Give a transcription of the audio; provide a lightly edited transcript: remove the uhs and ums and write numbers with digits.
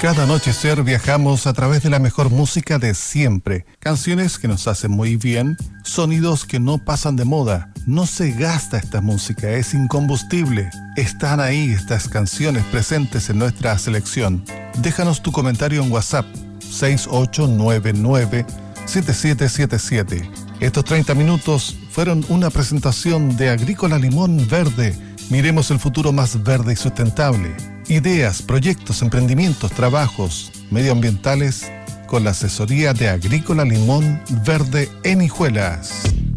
Cada anochecer viajamos a través de la mejor música de siempre. Canciones que nos hacen muy bien, sonidos que no pasan de moda. No se gasta esta música, es incombustible. Están ahí estas canciones presentes en nuestra selección. Déjanos tu comentario en WhatsApp 6899-7777. Estos 30 minutos fueron una presentación de Agrícola Limón Verde. Miremos el futuro más verde y sustentable. Ideas, proyectos, emprendimientos, trabajos medioambientales con la asesoría de Agrícola Limón Verde en Hijuelas.